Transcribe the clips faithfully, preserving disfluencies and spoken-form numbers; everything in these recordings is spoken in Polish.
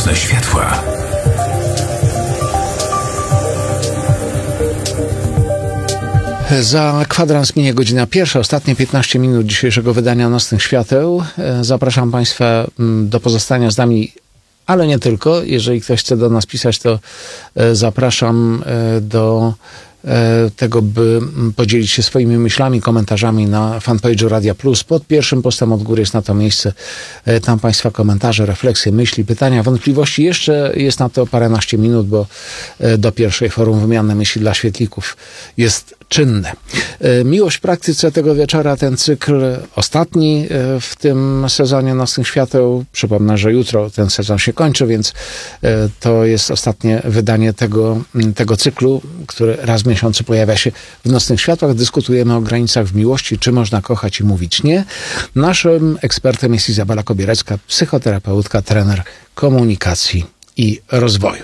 Nocne światła. Za kwadrans minie godzina pierwsza, ostatnie piętnaście minut dzisiejszego wydania Nocnych Świateł. Zapraszam Państwa do pozostania z nami, ale nie tylko. Jeżeli ktoś chce do nas pisać, to zapraszam do tego, by podzielić się swoimi myślami, komentarzami na fanpage'u Radia Plus. Pod pierwszym postem od góry jest na to miejsce. Tam Państwa komentarze, refleksje, myśli, pytania, wątpliwości. Jeszcze jest na to paręnaście minut, bo do pierwszej forum wymiany myśli dla świetlików jest czynne. Miłość w praktyce tego wieczora, ten cykl ostatni w tym sezonie Nocnych Świateł. Przypomnę, że jutro ten sezon się kończy, więc to jest ostatnie wydanie tego, tego cyklu, który raz w miesiącu pojawia się w Nocnych Światłach. Dyskutujemy o granicach w miłości, czy można kochać i mówić nie. Naszym ekspertem jest Izabela Kobierecka, psychoterapeutka, trener komunikacji i rozwoju.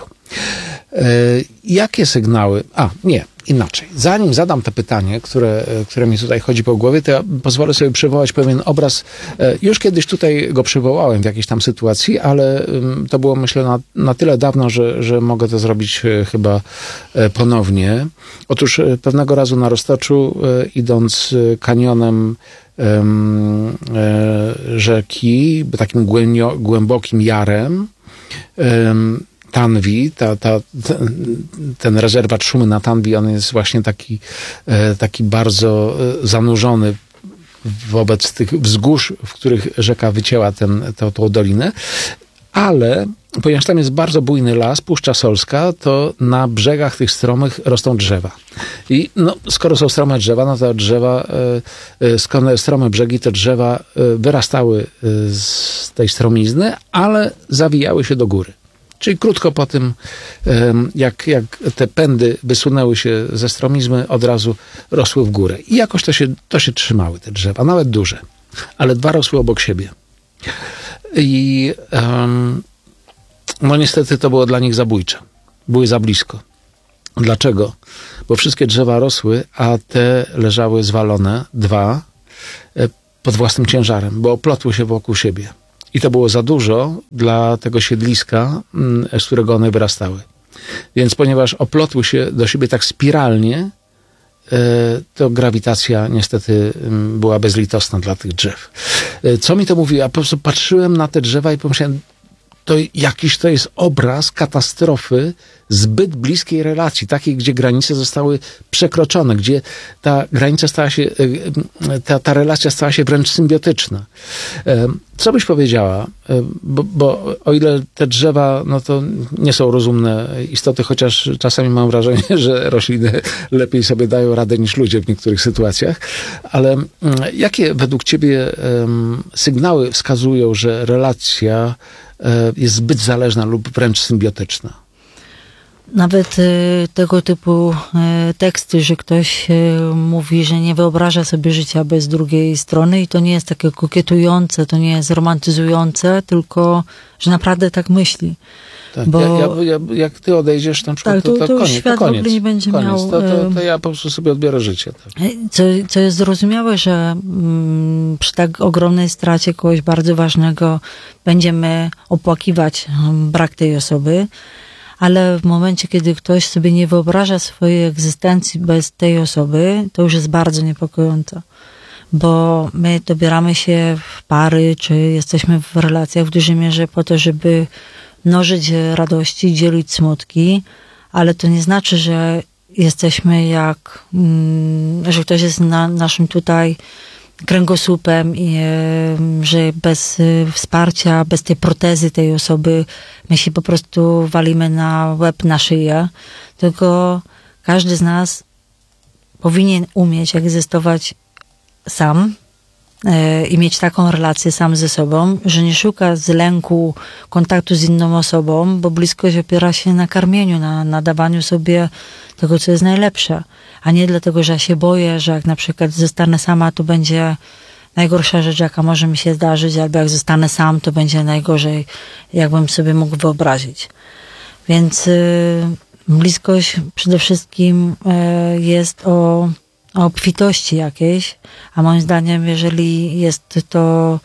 Jakie sygnały... A, nie, inaczej. Zanim zadam to pytanie, które, które mi tutaj chodzi po głowie, to ja pozwolę sobie przywołać pewien obraz. Już kiedyś tutaj go przywołałem w jakiejś tam sytuacji, ale to było, myślę, na, na tyle dawno, że, że mogę to zrobić chyba ponownie. Otóż pewnego razu na Roztoczu, idąc kanionem rzeki, takim głębokim jarem, Tanwi, ta, ta, ten rezerwat Szumy na Tanwi, on jest właśnie taki, taki bardzo zanurzony wobec tych wzgórz, w których rzeka wycięła ten, tą, tą dolinę, ale ponieważ tam jest bardzo bujny las, Puszcza Solska, to na brzegach tych stromych rosną drzewa. I no, skoro są strome drzewa, no to drzewa, skoro strome brzegi, te drzewa wyrastały z tej stromizny, ale zawijały się do góry. Czyli krótko po tym, jak, jak te pędy wysunęły się ze stromizmy, od razu rosły w górę. I jakoś to się, to się trzymały, te drzewa, nawet duże. Ale dwa rosły obok siebie. I um, no niestety to było dla nich zabójcze. Były za blisko. Dlaczego? Bo wszystkie drzewa rosły, a te leżały zwalone, dwa, pod własnym ciężarem, bo oplotły się wokół siebie. I to było za dużo dla tego siedliska, z którego one wyrastały. Więc ponieważ oplotły się do siebie tak spiralnie, to grawitacja niestety była bezlitosna dla tych drzew. Co mi to mówi? Ja po prostu patrzyłem na te drzewa i pomyślałem, to jakiś to jest obraz katastrofy zbyt bliskiej relacji, takiej, gdzie granice zostały przekroczone, gdzie ta granica stała się, ta, ta relacja stała się wręcz symbiotyczna. Co byś powiedziała? Bo, bo o ile te drzewa, no to nie są rozumne istoty, chociaż czasami mam wrażenie, że rośliny lepiej sobie dają radę niż ludzie w niektórych sytuacjach, ale jakie według ciebie sygnały wskazują, że relacja jest zbyt zależna lub wręcz symbiotyczna? Nawet y, tego typu y, teksty, że ktoś y, mówi, że nie wyobraża sobie życia bez drugiej strony i to nie jest takie kokietujące, to nie jest romantyzujące, tylko że naprawdę tak myśli. Tak, bo... ja, ja, ja, jak ty odejdziesz, na przykład, tak, to, to, to, to koniec. świat to koniec, w ogóle nie będzie koniec. miał... To, to, to ja po prostu sobie odbiorę życie. Tak. Co, co jest zrozumiałe, że mm, przy tak ogromnej stracie kogoś bardzo ważnego będziemy opłakiwać brak tej osoby, ale w momencie, kiedy ktoś sobie nie wyobraża swojej egzystencji bez tej osoby, to już jest bardzo niepokojące. Bo my dobieramy się w pary, czy jesteśmy w relacjach w dużej mierze po to, żeby mnożyć radości, dzielić smutki, ale to nie znaczy, że jesteśmy jak, że ktoś jest na naszym tutaj kręgosłupem i że bez wsparcia, bez tej protezy tej osoby my się po prostu walimy na łeb, na szyję, tylko każdy z nas powinien umieć egzystować sam i mieć taką relację sam ze sobą, że nie szuka z lęku kontaktu z inną osobą, bo bliskość opiera się na karmieniu, na, na dawaniu sobie tego, co jest najlepsze, a nie dlatego, że ja się boję, że jak na przykład zostanę sama, to będzie najgorsza rzecz, jaka może mi się zdarzyć, albo jak zostanę sam, to będzie najgorzej, jakbym sobie mógł wyobrazić. Więc y, bliskość przede wszystkim y, jest o, o obfitości jakiejś, a moim zdaniem, jeżeli jest to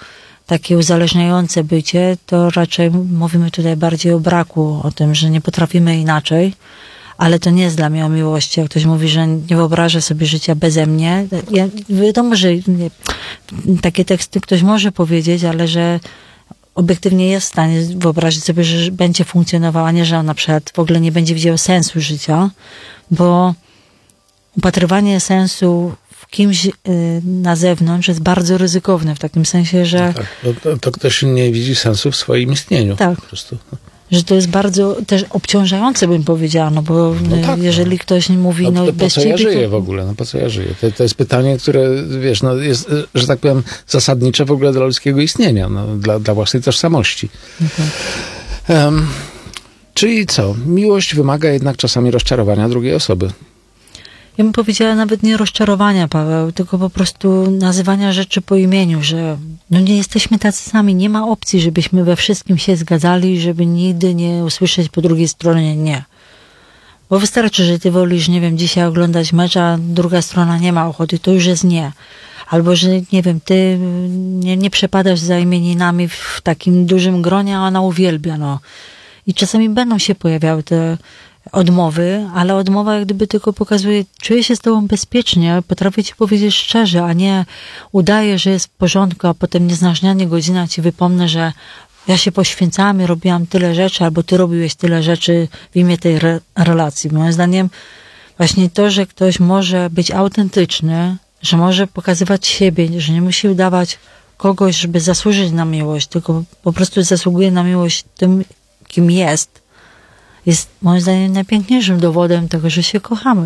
takie uzależniające bycie, to raczej mówimy tutaj bardziej o braku, o tym, że nie potrafimy inaczej, ale to nie jest dla mnie o miłości. Jak ktoś mówi, że nie wyobraża sobie życia beze mnie, ja, wiadomo, że nie, takie teksty ktoś może powiedzieć, ale że obiektywnie jest w stanie wyobrazić sobie, że będzie funkcjonowała, nie, że on na przykład w ogóle nie będzie widział sensu życia, bo upatrywanie sensu w kimś y, na zewnątrz jest bardzo ryzykowne, w takim sensie, że... Tak, to, to, to ktoś nie widzi sensu w swoim istnieniu. Tak. Po prostu. Że to jest bardzo też obciążające, bym powiedziała, no bo No tak, jeżeli no. ktoś mówi, no, no po bez co ciebie... ja żyję to... w ogóle? No po co ja żyję? To, to jest pytanie, które, wiesz, no jest, że tak powiem, zasadnicze w ogóle dla ludzkiego istnienia, no, dla, dla własnej tożsamości. Mhm. Um, czyli co? Miłość wymaga jednak czasami rozczarowania drugiej osoby. Ja bym powiedziała nawet nie rozczarowania, Paweł, tylko po prostu nazywania rzeczy po imieniu, że no nie jesteśmy tacy sami, nie ma opcji, żebyśmy we wszystkim się zgadzali, żeby nigdy nie usłyszeć po drugiej stronie nie. Bo wystarczy, że ty wolisz, nie wiem, dzisiaj oglądać mecz, a druga strona nie ma ochoty, to już jest nie. Albo, że nie wiem, ty nie, nie przepadasz za imieninami w takim dużym gronie, a ona uwielbia, no. I czasami będą się pojawiały te odmowy, ale odmowa jak gdyby tylko pokazuje, czuję się z tobą bezpiecznie, potrafię ci powiedzieć szczerze, a nie udaję, że jest w porządku, a potem nieznacznie godzina ci wypomnę, że ja się poświęcałam i robiłam tyle rzeczy, albo ty robiłeś tyle rzeczy w imię tej re- relacji. Moim zdaniem właśnie to, że ktoś może być autentyczny, że może pokazywać siebie, że nie musi udawać kogoś, żeby zasłużyć na miłość, tylko po prostu zasługuje na miłość tym, kim jest, jest moim zdaniem najpiękniejszym dowodem tego, że się kochamy.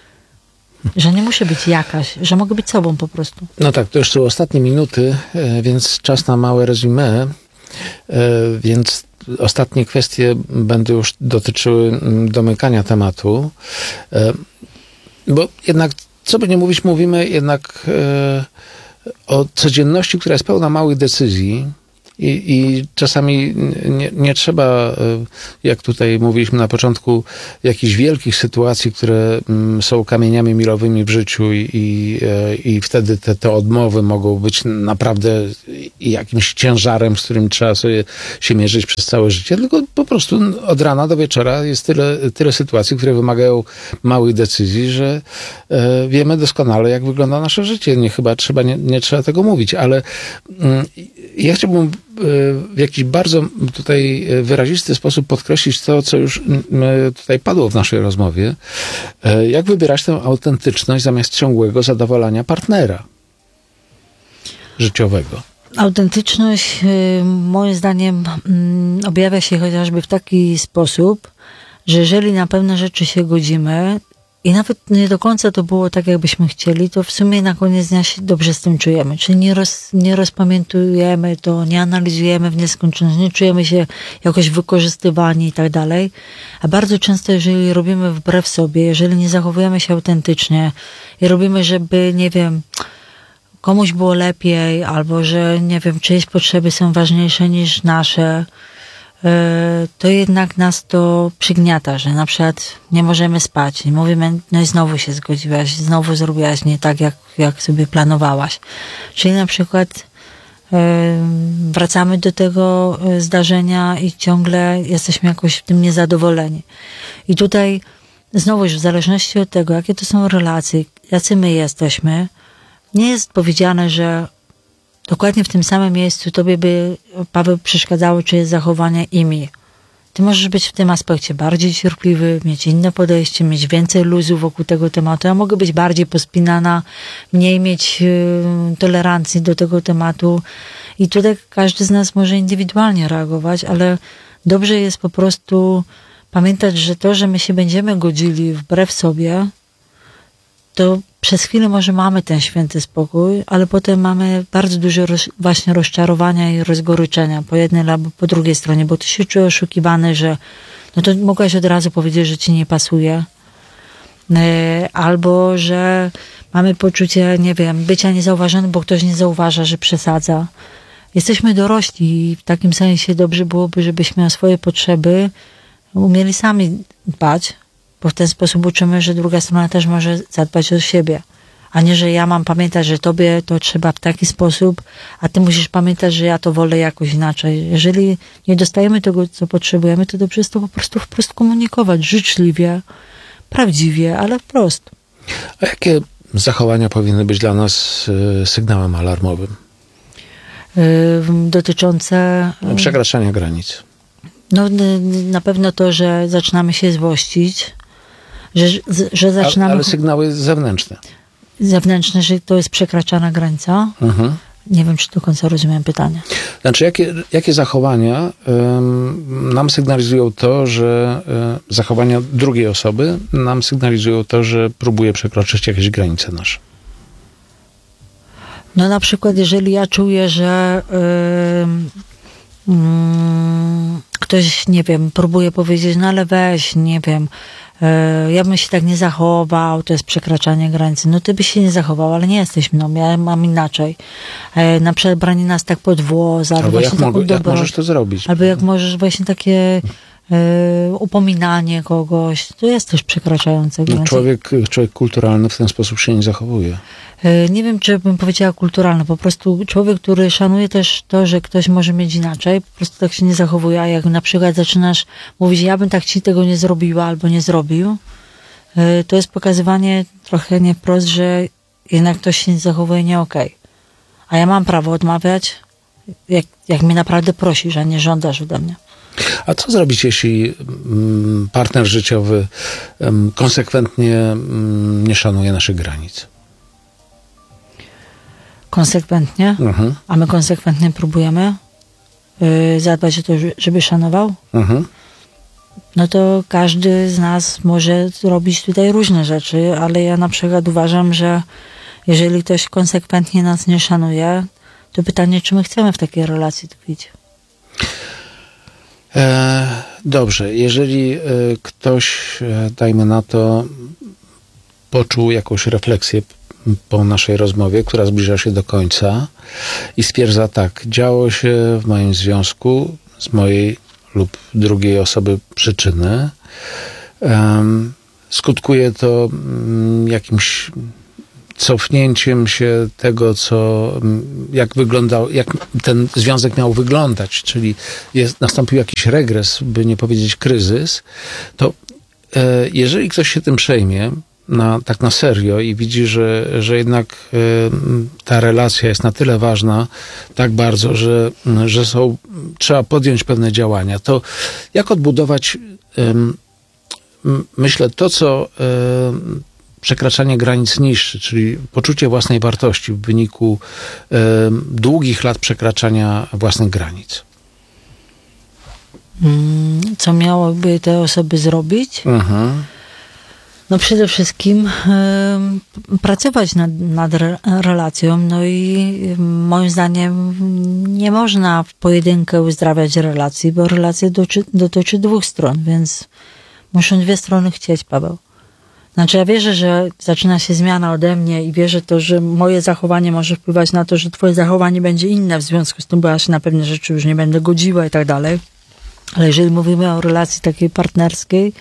Że nie muszę być jakaś, że mogę być sobą po prostu. No tak, to już są ostatnie minuty, więc czas na małe resume. Więc ostatnie kwestie będą już dotyczyły domykania tematu. Bo jednak, co by nie mówić, mówimy jednak o codzienności, która jest pełna małych decyzji. I, I czasami nie, nie trzeba, jak tutaj mówiliśmy na początku, jakichś wielkich sytuacji, które są kamieniami milowymi w życiu i, i, i wtedy te, te odmowy mogą być naprawdę jakimś ciężarem, z którym trzeba sobie się mierzyć przez całe życie, tylko po prostu od rana do wieczora jest tyle, tyle sytuacji, które wymagają małych decyzji, że wiemy doskonale, jak wygląda nasze życie. Nie, chyba trzeba, nie, nie trzeba tego mówić, ale ja chciałbym w jakiś bardzo tutaj wyrazisty sposób podkreślić to, co już tutaj padło w naszej rozmowie. Jak wybierać tę autentyczność zamiast ciągłego zadowalania partnera życiowego? Autentyczność moim zdaniem objawia się chociażby w taki sposób, że jeżeli na pewne rzeczy się godzimy i nawet nie do końca to było tak, jakbyśmy chcieli, to w sumie na koniec dnia się dobrze z tym czujemy. Czyli nie, roz, nie rozpamiętujemy to, nie analizujemy w nieskończoność, nie czujemy się jakoś wykorzystywani i tak dalej. A bardzo często, jeżeli robimy wbrew sobie, jeżeli nie zachowujemy się autentycznie i robimy, żeby, nie wiem, komuś było lepiej, albo że, nie wiem, czyjeś potrzeby są ważniejsze niż nasze, to jednak nas to przygniata, że na przykład nie możemy spać i mówimy, no i znowu się zgodziłaś, znowu zrobiłaś nie tak, jak, jak sobie planowałaś. Czyli na przykład wracamy do tego zdarzenia i ciągle jesteśmy jakoś tym niezadowoleni. I tutaj znowu w zależności od tego, jakie to są relacje, jacy my jesteśmy, nie jest powiedziane, że dokładnie w tym samym miejscu tobie by, Paweł, przeszkadzało czyjeś zachowanie i mi. Ty możesz być w tym aspekcie bardziej cierpliwy, mieć inne podejście, mieć więcej luzu wokół tego tematu. Ja mogę być bardziej pospinana, mniej mieć y, tolerancji do tego tematu. I tutaj każdy z nas może indywidualnie reagować, ale dobrze jest po prostu pamiętać, że to, że my się będziemy godzili wbrew sobie, to przez chwilę może mamy ten święty spokój, ale potem mamy bardzo dużo roz, właśnie rozczarowania i rozgoryczenia po jednej albo po drugiej stronie, bo ty się czujesz oszukiwany, że no to mogłaś od razu powiedzieć, że ci nie pasuje. Albo, że mamy poczucie, nie wiem, bycia niezauważonym, bo ktoś nie zauważa, że przesadza. Jesteśmy dorośli i w takim sensie dobrze byłoby, żebyśmy o swoje potrzeby umieli sami dbać, bo w ten sposób uczymy, że druga strona też może zadbać o siebie. A nie, że ja mam pamiętać, że tobie to trzeba w taki sposób, a ty musisz pamiętać, że ja to wolę jakoś inaczej. Jeżeli nie dostajemy tego, co potrzebujemy, to dobrze jest to po prostu wprost komunikować, życzliwie, prawdziwie, ale wprost. A jakie zachowania powinny być dla nas y, sygnałem alarmowym? Yy, dotyczące... Yy, Przekraczania granic. No na pewno to, że zaczynamy się złościć, że, że zaczynamy... Ale, ale sygnały zewnętrzne. Zewnętrzne, że to jest przekraczana granica. Mhm. Nie wiem, czy do końca rozumiem pytanie. Znaczy, jakie, jakie zachowania ym, nam sygnalizują to, że y, zachowania drugiej osoby nam sygnalizują to, że próbuje przekroczyć jakieś granice nasze? No na przykład, jeżeli ja czuję, że yy, yy, ktoś, nie wiem, próbuje powiedzieć, no ale weź, nie wiem, yy, ja bym się tak nie zachował, to jest przekraczanie granicy. No ty byś się nie zachował, ale nie jesteś mną, ja mam inaczej. Yy, na przykład branie nas tak pod włos, albo, albo właśnie jak, mogę, jak możesz to zrobić? Albo jak możesz właśnie takie yy, upominanie kogoś, to jest też przekraczające granicę. Człowiek, człowiek kulturalny w ten sposób się nie zachowuje. Nie wiem, czy bym powiedziała kulturalne. Po prostu człowiek, który szanuje też to, że ktoś może mieć inaczej, po prostu tak się nie zachowuje. A jak na przykład zaczynasz mówić, ja bym tak ci tego nie zrobiła albo nie zrobił, to jest pokazywanie trochę nie wprost, że jednak ktoś się nie zachowuje nie okej. A ja mam prawo odmawiać, jak, jak mnie naprawdę prosisz, a nie żądasz ode mnie. A co zrobić, jeśli partner życiowy konsekwentnie nie szanuje naszych granic? Konsekwentnie, Mhm. a my konsekwentnie próbujemy yy, zadbać o to, żeby szanował, Mhm. no to każdy z nas może zrobić tutaj różne rzeczy, ale ja na przykład uważam, że jeżeli ktoś konsekwentnie nas nie szanuje, to pytanie, czy my chcemy w takiej relacji tkwić. E, dobrze, jeżeli e, ktoś, e, dajmy na to, poczuł jakąś refleksję po naszej rozmowie, która zbliża się do końca i stwierdza tak, działo się w moim związku z mojej lub drugiej osoby przyczyny, um, skutkuje to um, jakimś cofnięciem się tego, co, jak wyglądał, jak ten związek miał wyglądać, czyli jest, nastąpił jakiś regres, by nie powiedzieć kryzys, to e, jeżeli ktoś się tym przejmie, na, tak na serio i widzi, że, że jednak y, ta relacja jest na tyle ważna, tak bardzo, że, że są, trzeba podjąć pewne działania, to jak odbudować, y, myślę, to, co y, przekraczanie granic niszczy, czyli poczucie własnej wartości w wyniku y, długich lat przekraczania własnych granic. Co miałyby te osoby zrobić? Mhm. No przede wszystkim y, pracować nad, nad re, relacją, no i y, moim zdaniem nie można w pojedynkę uzdrawiać relacji, bo relacja dotyczy, dotyczy dwóch stron, więc muszą dwie strony chcieć, Paweł. Znaczy ja wierzę, że zaczyna się zmiana ode mnie i wierzę to, że moje zachowanie może wpływać na to, że twoje zachowanie będzie inne w związku z tym, bo ja się na pewne rzeczy już nie będę godziła i tak dalej. Ale jeżeli mówimy o relacji takiej partnerskiej,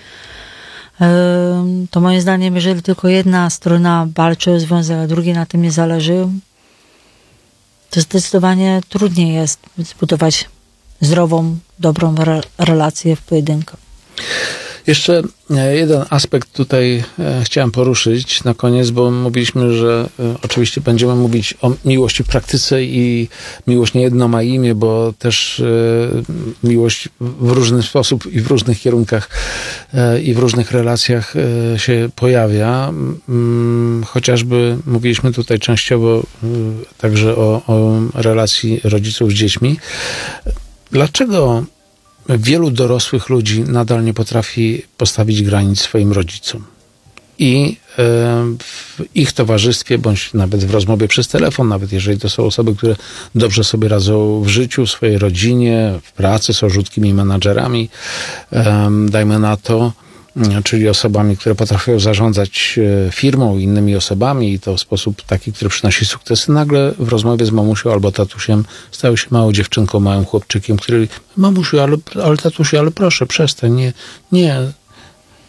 to moim zdaniem, jeżeli tylko jedna strona walczy o związek, a drugiej na tym nie zależy, to zdecydowanie trudniej jest zbudować zdrową, dobrą re- relację w pojedynkę. Jeszcze jeden aspekt tutaj chciałem poruszyć na koniec, bo mówiliśmy, że oczywiście będziemy mówić o miłości w praktyce i miłość nie jedno ma imię, bo też miłość w różny sposób i w różnych kierunkach i w różnych relacjach się pojawia. Chociażby mówiliśmy tutaj częściowo także o, o relacji rodziców z dziećmi. Dlaczego wielu dorosłych ludzi nadal nie potrafi postawić granic swoim rodzicom? I w ich towarzystwie, bądź nawet w rozmowie przez telefon, nawet jeżeli to są osoby, które dobrze sobie radzą w życiu, w swojej rodzinie, w pracy, są rzutkimi menadżerami, dajmy na to, czyli osobami, które potrafią zarządzać firmą i innymi osobami i to w sposób taki, który przynosi sukcesy, nagle w rozmowie z mamusią albo tatusiem stają się małą dziewczynką, małym chłopczykiem, który, mamusiu, ale, ale tatusiu, ale proszę, przestań, nie, nie,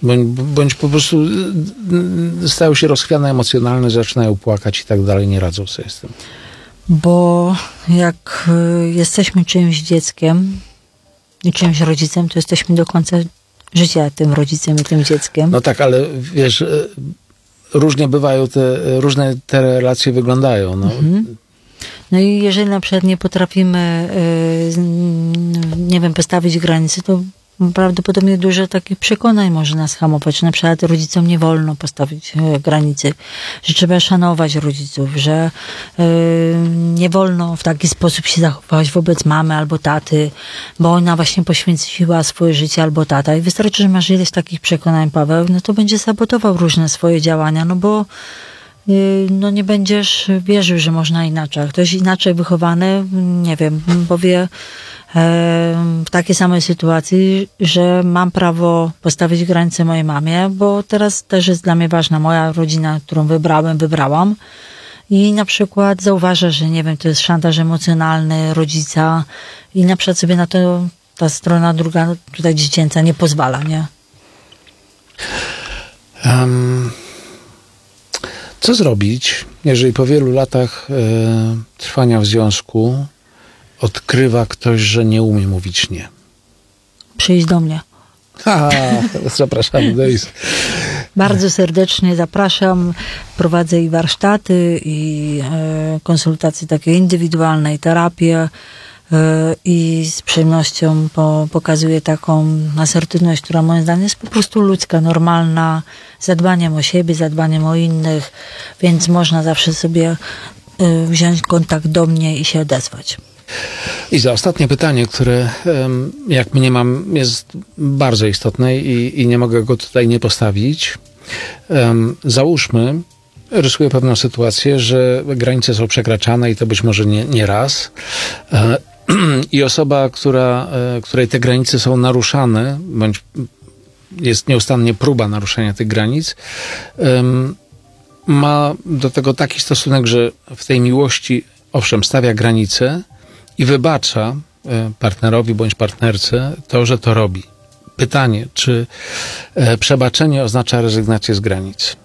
Bądź, bądź po prostu stają się rozchwiane emocjonalne, zaczynają płakać i tak dalej, nie radzą sobie z tym. Bo jak jesteśmy czyimś dzieckiem i czyimś rodzicem, to jesteśmy do końca życia tym rodzicem i tym dzieckiem. No tak, ale wiesz, różnie bywają te, różne te relacje wyglądają. No. Mhm. No i jeżeli na przykład nie potrafimy, nie wiem, postawić granicy, to prawdopodobnie dużo takich przekonań może nas hamować. Na przykład rodzicom nie wolno postawić granicy, że trzeba szanować rodziców, że yy, nie wolno w taki sposób się zachować wobec mamy albo taty, bo ona właśnie poświęciła swoje życie albo tata. I wystarczy, że masz ileś takich przekonań, Paweł, no to będzie sabotował różne swoje działania, no bo yy, no nie będziesz wierzył, że można inaczej. Ktoś inaczej wychowany, nie wiem, powie w takiej samej sytuacji, że mam prawo postawić granicę mojej mamie, bo teraz też jest dla mnie ważna moja rodzina, którą wybrałem, wybrałam i na przykład zauważa, że nie wiem, to jest szantaż emocjonalny rodzica i na przykład sobie na to ta strona druga, tutaj dziecięca, nie pozwala, nie? Um, co zrobić, jeżeli po wielu latach e, trwania w związku odkrywa ktoś, że nie umie mówić nie? Przyjdź do mnie. Ha, zapraszamy do Is. Bardzo serdecznie zapraszam. Prowadzę i warsztaty, i e, konsultacje takie indywidualne, i terapię. E, I z przyjemnością po, pokazuję taką asertywność, która moim zdaniem jest po prostu ludzka, normalna, zadbaniem o siebie, zadbaniem o innych, więc można zawsze sobie e, wziąć kontakt do mnie i się odezwać. I za ostatnie pytanie, które jak mniemam jest bardzo istotne i, i nie mogę go tutaj nie postawić. Um, załóżmy, rysuję pewną sytuację, że granice są przekraczane i to być może nie, nie raz. E, I osoba, która, e, której te granice są naruszane, bądź jest nieustannie próba naruszenia tych granic, um, ma do tego taki stosunek, że w tej miłości owszem stawia granice, i wybacza partnerowi bądź partnerce to, że to robi. Pytanie, czy przebaczenie oznacza rezygnację z granic?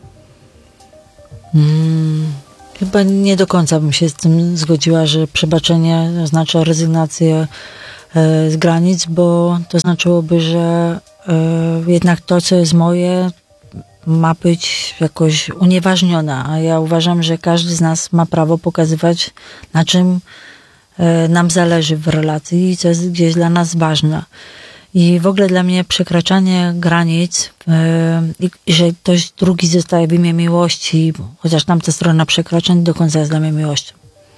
Hmm, chyba nie do końca bym się z tym zgodziła, że przebaczenie oznacza rezygnację z granic, bo to znaczyłoby, że jednak to, co jest moje, ma być jakoś unieważnione. A ja uważam, że każdy z nas ma prawo pokazywać, na czym nam zależy w relacji i co jest gdzieś dla nas ważne. I w ogóle dla mnie przekraczanie granic i yy, że ktoś drugi zostaje w imię miłości, chociaż tamta strona przekraczeń do końca jest dla mnie miłością.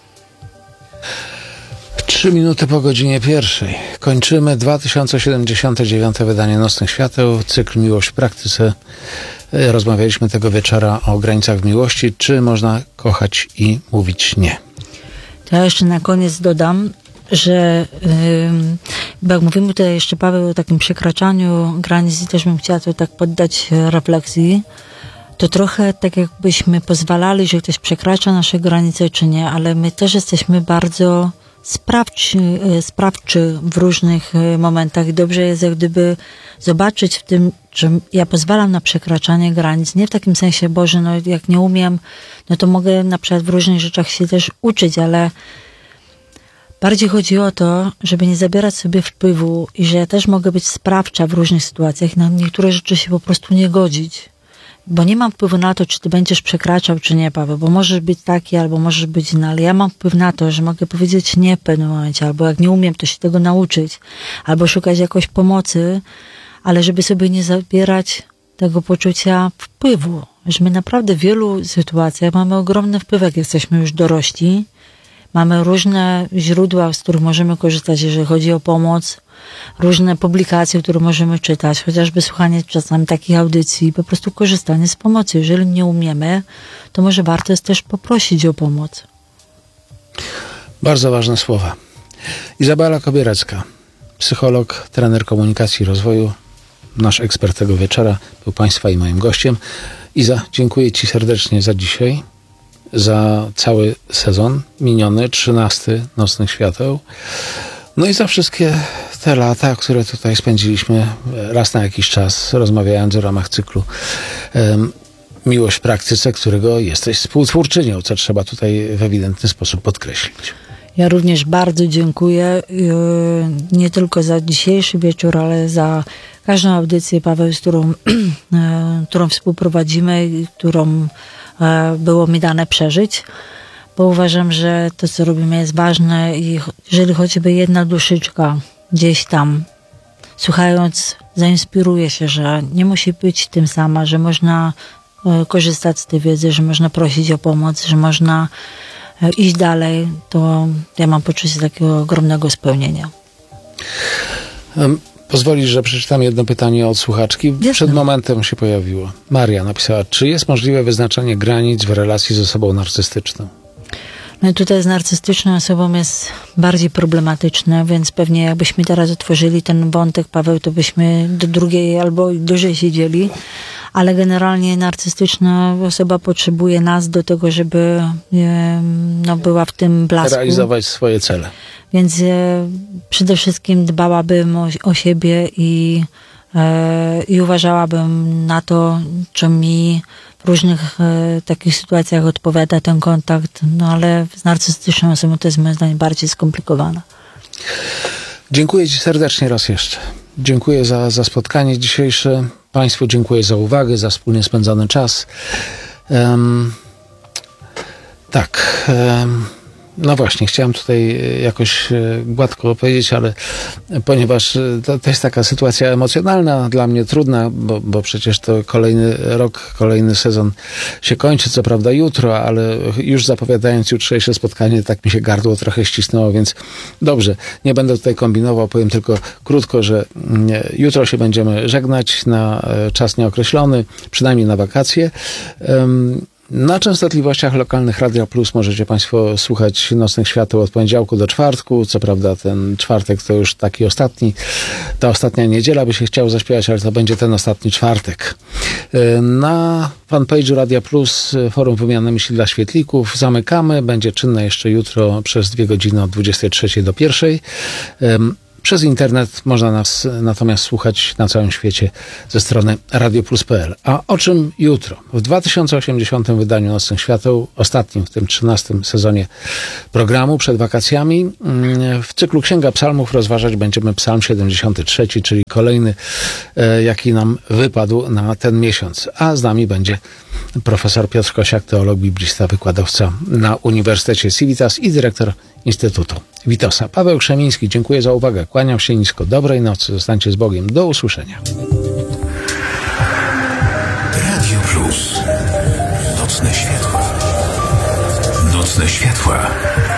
Trzy minuty po godzinie pierwszej. Kończymy dwa tysiące siedemdziesiąte dziewiąte wydanie Nocnych Świateł, cykl Miłość w praktyce. Rozmawialiśmy tego wieczora o granicach miłości. Czy można kochać i mówić nie? To ja jeszcze na koniec dodam, że yy, bo jak mówimy tutaj jeszcze, Paweł, o takim przekraczaniu granic i też bym chciała to tak poddać refleksji, to trochę tak jakbyśmy pozwalali, że ktoś przekracza nasze granice czy nie, ale my też jesteśmy bardzo sprawczy, sprawczy w różnych momentach i dobrze jest jak gdyby zobaczyć w tym, że ja pozwalam na przekraczanie granic, nie w takim sensie, Boże, no jak nie umiem, no to mogę na przykład w różnych rzeczach się też uczyć, ale bardziej chodzi o to, żeby nie zabierać sobie wpływu i że ja też mogę być sprawcza w różnych sytuacjach, na niektóre rzeczy się po prostu nie godzić. Bo nie mam wpływu na to, czy ty będziesz przekraczał, czy nie, Paweł, bo możesz być taki, albo możesz być inny, ale ja mam wpływ na to, że mogę powiedzieć nie w pewnym momencie, albo jak nie umiem, to się tego nauczyć, albo szukać jakoś pomocy, ale żeby sobie nie zabierać tego poczucia wpływu, że my naprawdę w wielu sytuacjach mamy ogromny wpływ, jak jesteśmy już dorośli, mamy różne źródła, z których możemy korzystać, jeżeli chodzi o pomoc, różne publikacje, które możemy czytać, chociażby słuchanie czasami takich audycji, po prostu korzystanie z pomocy. Jeżeli nie umiemy, to może warto jest też poprosić o pomoc. Bardzo ważne słowa. Izabela Kobierecka, psycholog, trener komunikacji i rozwoju, nasz ekspert tego wieczora, był Państwa i moim gościem. Iza, dziękuję Ci serdecznie za dzisiaj, za cały sezon miniony, trzynasty Nocnych Świateł. No i za wszystkie te lata, które tutaj spędziliśmy raz na jakiś czas, rozmawiając w ramach cyklu um, Miłość w praktyce, którego jesteś współtwórczynią, co trzeba tutaj w ewidentny sposób podkreślić. Ja również bardzo dziękuję nie tylko za dzisiejszy wieczór, ale za każdą audycję, Paweł, z którą, którą współprowadzimy i którą było mi dane przeżyć, bo uważam, że to, co robimy, jest ważne i jeżeli choćby jedna duszyczka gdzieś tam, słuchając, zainspiruje się, że nie musi być tym sama, że można korzystać z tej wiedzy, że można prosić o pomoc, że można iść dalej, to ja mam poczucie takiego ogromnego spełnienia. Um, pozwolisz, że przeczytam jedno pytanie od słuchaczki. Jasne. Przed momentem się pojawiło. Maria napisała, czy jest możliwe wyznaczenie granic w relacji z osobą narcystyczną? No i tutaj z narcystyczną osobą jest bardziej problematyczne, więc pewnie jakbyśmy teraz otworzyli ten wątek, Paweł, to byśmy do drugiej albo dłużej siedzieli. Ale generalnie narcystyczna osoba potrzebuje nas do tego, żeby no, była w tym blasku. Realizować swoje cele. Więc e, przede wszystkim dbałabym o, o siebie i, e, i uważałabym na to, czy mi w różnych e, takich sytuacjach odpowiada ten kontakt. No ale z narcystyczną osobą to jest moim zdaniem bardziej skomplikowane. Dziękuję Ci serdecznie raz jeszcze. Dziękuję za, za spotkanie dzisiejsze. Państwu dziękuję za uwagę, za wspólnie spędzony czas. Um, tak, um, no właśnie, chciałem tutaj jakoś gładko powiedzieć, ale ponieważ to, to jest taka sytuacja emocjonalna, dla mnie trudna, bo, bo przecież to kolejny rok, kolejny sezon się kończy, co prawda jutro, ale już zapowiadając jutrzejsze spotkanie, tak mi się gardło trochę ścisnęło, więc dobrze, nie będę tutaj kombinował, powiem tylko krótko, że jutro się będziemy żegnać na czas nieokreślony, przynajmniej na wakacje. Um, Na częstotliwościach lokalnych Radia Plus możecie Państwo słuchać Nocnych Świateł od poniedziałku do czwartku. Co prawda ten czwartek to już taki ostatni, ta ostatnia niedziela by się chciał zaśpiewać, ale to będzie ten ostatni czwartek. Na fanpage'u Radia Plus forum wymiany myśli dla świetlików zamykamy. Będzie czynne jeszcze jutro przez dwie godziny od dwudziestej trzeciej do pierwszej. Przez internet można nas natomiast słuchać na całym świecie ze strony radioplus kropka p l. A o czym jutro? W dwa tysiące osiemdziesiątym wydaniu Nocnych Świateł, ostatnim w tym trzynastym sezonie programu przed wakacjami, w cyklu Księga Psalmów rozważać będziemy Psalm siedemdziesiąty trzeci, czyli kolejny, jaki nam wypadł na ten miesiąc. A z nami będzie profesor Piotr Kosiak, teolog, biblista, wykładowca na Uniwersytecie Civitas i dyrektor Instytutu Witosa. Paweł Krzemiński, dziękuję za uwagę. Kłaniam się nisko. Dobrej nocy. Zostańcie z Bogiem. Do usłyszenia. Radio Plus. Nocne światła. Nocne światła.